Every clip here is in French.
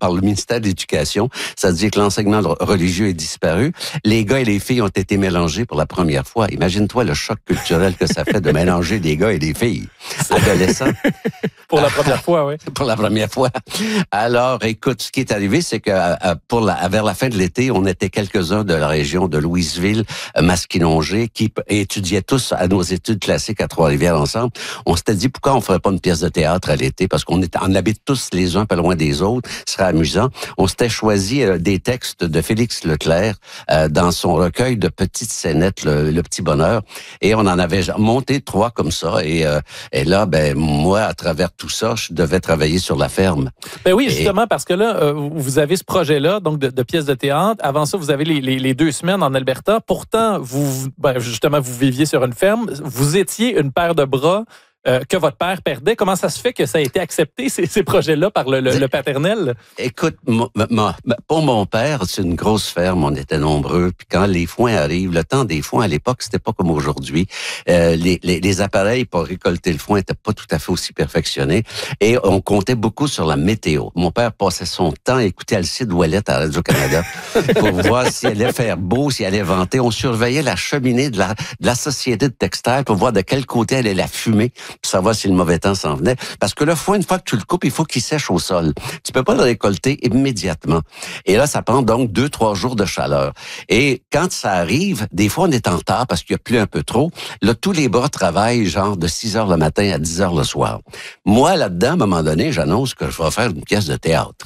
par le ministère de l'Éducation. Ça veut dire que l'enseignement religieux est disparu. Les gars et les filles ont été mélangés pour la première fois. Imagine-toi le choc culturel que ça fait de mélanger des gars et des filles adolescents. Pour la première fois, oui. Pour la première fois. Alors, écoute, ce qui est arrivé, c'est que vers la fin de l'été, on était quelques-uns de la région de Louisville, Masquinongé, qui étudiaient tous à nos études classiques à Trois-Rivières ensemble. On s'était dit, pourquoi on ferait pas une pièce de théâtre à l'été? Parce qu'on habite tous les uns pas loin des autres. Ce serait amusant. On s'était choisi des textes de Félix Leclerc dans son recueil de petites scénettes, le Petit Bonheur. Et on en avait monté 3 comme ça. Et là, ben moi, à travers tout ça, je devais travailler sur la ferme. Ben oui, justement, parce que là, vous avez ce projet-là, donc de pièces de théâtre. Avant ça, vous avez les 2 semaines en Alberta. Pourtant, justement, vous viviez sur une ferme. Vous étiez une paire de bras que votre père perdait. Comment ça se fait que ça a été accepté, ces projets-là, par le paternel? Écoute, pour mon père, c'est une grosse ferme, on était nombreux, puis quand les foins arrivent, le temps des foins, à l'époque, c'était pas comme aujourd'hui. Les appareils pour récolter le foin étaient pas tout à fait aussi perfectionnés, et on comptait beaucoup sur la météo. Mon père passait son temps à écouter Alcide Ouellet à Radio-Canada pour voir s'il allait faire beau, s'il allait venter. On surveillait la cheminée de la société de textile pour voir de quel côté allait la fumée, pour savoir si le mauvais temps s'en venait. Parce que le foin, une fois que tu le coupes, il faut qu'il sèche au sol. Tu peux pas le récolter immédiatement. Et là, ça prend donc 2-3 jours de chaleur. Et quand ça arrive, des fois, on est en retard parce qu'il y a plu un peu trop. Là, tous les bras travaillent genre de 6 heures le matin à 10 heures le soir. Moi, là-dedans, à un moment donné, j'annonce que je vais faire une pièce de théâtre.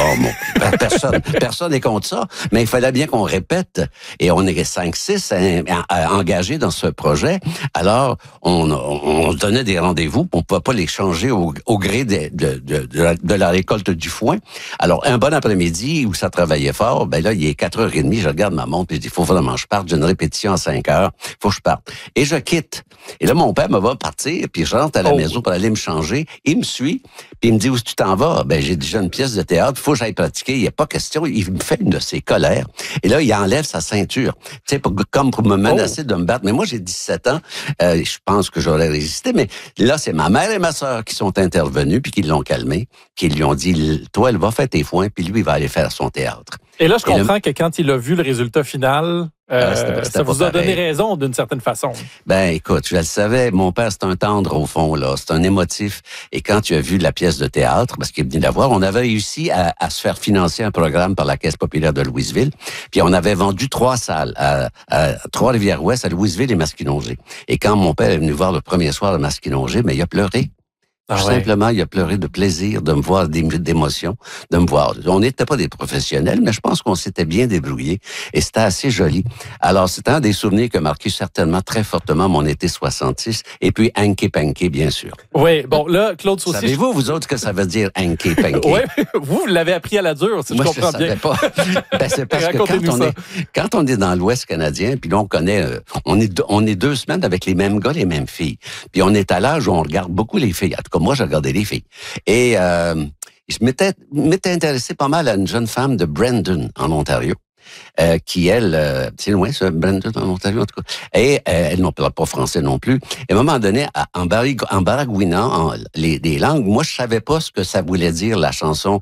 Bon, personne n'est contre ça, mais il fallait bien qu'on répète. Et on est 5-6 engagés dans ce projet. Alors, on donnait des rendez-vous, on ne pouvait pas les changer au gré de la récolte du foin. Alors, un bon après-midi où ça travaillait fort, ben là, il est 4h30, je regarde ma montre, puis je dis, il faut vraiment que je parte, j'ai une répétition à 5h, il faut que je parte. Et je quitte. Et là, mon père me va partir, puis je rentre à la maison pour aller me changer. Il me suit, puis il me dit, où est-ce que tu t'en vas? Ben, j'ai déjà une pièce de théâtre, il faut que j'aille pratiquer, il n'y a pas question. Il me fait une de ses colères. Et là, il enlève sa ceinture, tu sais, comme pour me menacer de me battre. Mais moi, j'ai 17 ans, je pense que j'aurais résisté, mais là, c'est ma mère et ma sœur qui sont intervenues, puis qui l'ont calmé, qui lui ont dit, toi, elle va faire tes foins, puis lui, il va aller faire son théâtre. Et là, je comprends que quand il a vu le résultat final, ça vous a donné raison d'une certaine façon. Ben, écoute, je le savais, mon père, c'est un tendre au fond, là, c'est un émotif. Et quand tu as vu la pièce de théâtre, parce qu'il est venu la voir, on avait réussi à se faire financer un programme par la Caisse populaire de Louisville, puis on avait vendu 3 salles à Trois-Rivières-Ouest, à Louisville et Masquinongé. Et quand mon père est venu voir le premier soir à Masquinongé, mais il a pleuré. Simplement, il a pleuré de plaisir de me voir, d'émotion, de me voir. On n'était pas des professionnels, mais je pense qu'on s'était bien débrouillés et c'était assez joli. Alors, c'est un des souvenirs qui a marqué certainement très fortement mon été 66 et puis Hanky Panky, bien sûr. Oui, bon, là, Claude Saucier... Savez-vous, vous autres, que ça veut dire Hanky Panky? Oui, vous l'avez appris à la dure, si moi, je comprends bien. Moi, je ne savais pas. Ben, c'est parce que quand on est dans l'Ouest canadien, puis là, on connaît... on est 2 semaines avec les mêmes gars, les mêmes filles. Puis on est à l'âge où on regarde beaucoup les filles. En tout cas, moi, je regardais les filles. Et je m'étais intéressé pas mal à une jeune femme de Brandon, en Ontario, qui, elle, c'est loin, ça, Brandon, en Ontario, en tout cas. Et elle ne parle pas français non plus. Et à un moment donné, en baragouinant les langues, moi, je savais pas ce que ça voulait dire, la chanson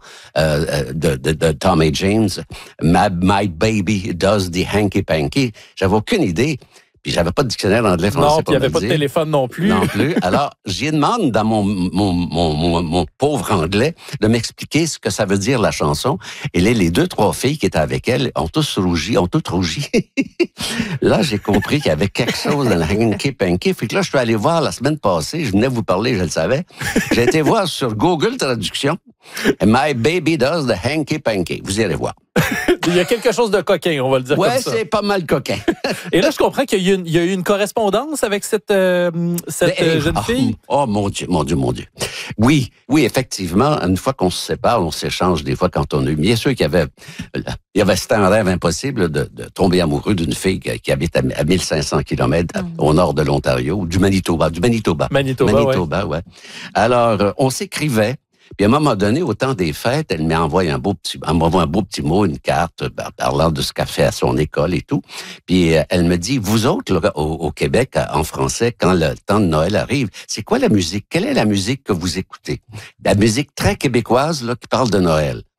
de Tommy James, My Baby Does the Hanky Panky. J'avais aucune idée. Puis j'avais pas de dictionnaire anglais-français. Non, puis il n'y avait pas de téléphone non plus. Non plus. Alors, j'y demande dans mon pauvre anglais de m'expliquer ce que ça veut dire la chanson. Et là, les 2-3 filles qui étaient avec elle ont toutes rougi. Là, j'ai compris qu'il y avait quelque chose dans le Hanky Panky. Fait que là, je suis allé voir la semaine passée. Je venais vous parler, je le savais. J'ai été voir sur Google Traduction. My baby does the Hanky Panky. Vous irez voir. Il y a quelque chose de coquin, on va le dire comme ça. Ouais, c'est pas mal coquin. Et là, je comprends qu'il y a eu une correspondance avec cette jeune fille. Oh, mon Dieu. Oui, effectivement, une fois qu'on se sépare, on s'échange des fois quand on a eu. Bien sûr c'était un rêve impossible de tomber amoureux d'une fille qui habite à 1500 km au nord de l'Ontario, du Manitoba. Manitoba, ouais. Alors, on s'écrivait. Puis à un moment donné, au temps des fêtes, elle m'envoie un beau petit mot, une carte, parlant de ce qu'elle fait à son école et tout. Puis elle me dit, vous autres, là, au Québec, en français, quand le temps de Noël arrive, c'est quoi la musique? Quelle est la musique que vous écoutez? La musique très québécoise, là, qui parle de Noël.